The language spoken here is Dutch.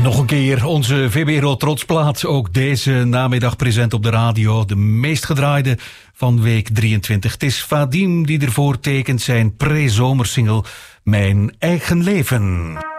Nog een keer onze VBRO Trotsplaat. Ook deze namiddag present op de radio. De meest gedraaide van week 23. Het is Vadim die ervoor tekent zijn pre-zomersingle Mijn Eigen Leven.